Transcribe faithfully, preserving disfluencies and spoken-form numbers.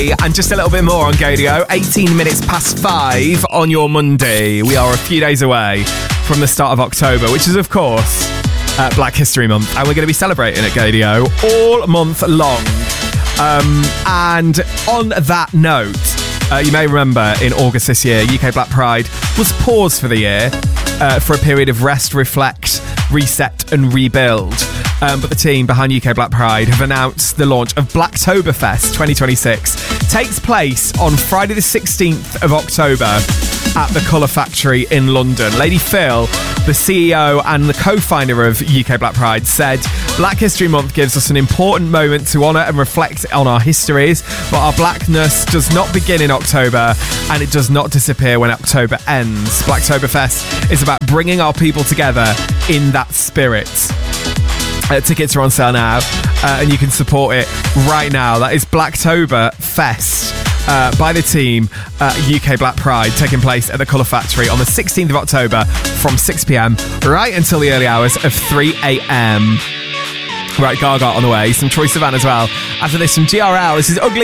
And just a little bit more on Gadio. eighteen minutes past five on your Monday. We are a few days away from the start of October, which is, of course, uh, Black History Month. And we're going to be celebrating at Gadio all month long. Um, and on that note, uh, you may remember in August this year, U K Black Pride was paused for the year uh, for a period of rest, reflect, reset and rebuild. Um, but the team behind U K Black Pride have announced the launch of Blacktoberfest twenty twenty-six. Takes place on Friday the sixteenth of October at the Colour Factory in London. Lady Phil, the C E O and the co-founder of U K Black Pride, said Black History Month gives us an important moment to honour and reflect on our histories, but our blackness does not begin in October and it does not disappear when October ends. Blacktoberfest is about bringing our people together in that spirit. Uh, tickets are on sale now, uh, and you can support it right now. That is Blacktoberfest uh, by the team uh, U K Black Pride, taking place at the Colour Factory on the sixteenth of October from six p.m. right until the early hours of three a.m. Right, Gaga on the way. Some Troye Sivan as well. After this, some G R L. This is Ugly.